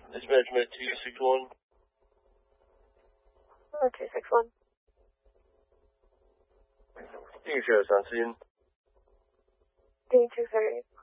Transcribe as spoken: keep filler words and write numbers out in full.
Dispatch med two six one. Oh, two six one. You can show us on scene. D two thirty.